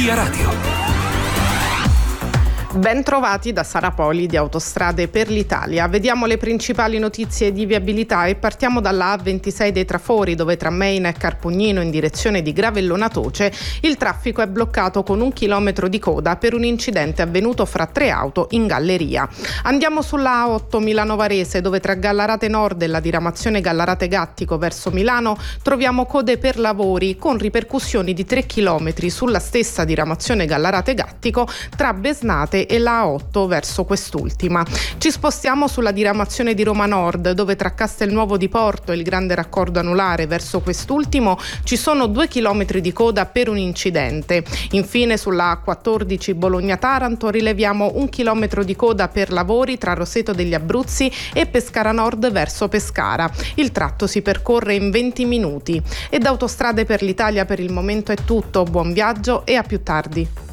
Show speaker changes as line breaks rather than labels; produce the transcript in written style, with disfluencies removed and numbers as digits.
Via Radio.
Ben trovati da Sara Poli di Autostrade per l'Italia. Vediamo le principali notizie di viabilità e partiamo dalla A26 dei Trafori, dove tra Meina e Carpugnino in direzione di Gravellona Toce il traffico è bloccato con 1 chilometro di coda per un incidente avvenuto fra 3 auto in galleria. Andiamo sulla A8 Milano Varese, dove tra Gallarate Nord e la diramazione Gallarate Gattico verso Milano troviamo code per lavori con ripercussioni di 3 chilometri sulla stessa diramazione Gallarate Gattico tra Besnate e la A8 verso quest'ultima. Ci spostiamo sulla diramazione di Roma Nord, dove tra Castelnuovo di Porto e il Grande Raccordo Anulare verso quest'ultimo ci sono 2 chilometri di coda per un incidente. Infine sulla A14 Bologna-Taranto rileviamo 1 chilometro di coda per lavori tra Roseto degli Abruzzi e Pescara Nord verso Pescara. Il tratto si percorre in 20 minuti. E da Autostrade per l'Italia per il momento è tutto. Buon viaggio e a più tardi.